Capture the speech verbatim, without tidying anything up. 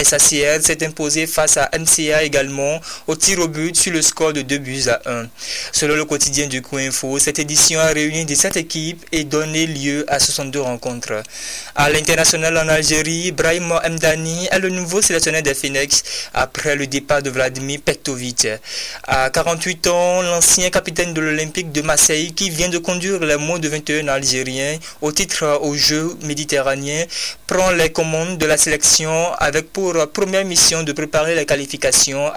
S A C R s'est imposé face à M C A également au tir au but sur le score de deux buts à un. Selon le quotidien du Coinfo, cette édition a réuni dix-sept équipes et donné lieu à soixante-deux rencontres. À l'international en Algérie, Brahim Mdani est le nouveau sélectionneur des Phoenix après le départ de Vladimir Petkovic. À quarante-huit ans, l'ancien capitaine de l'Olympique de Marseille qui vient de conduire les moins de vingt et un Algériens au titre aux Jeux méditerranéens prend les commandes de la sélection avec pour première mission de préparer les qualifications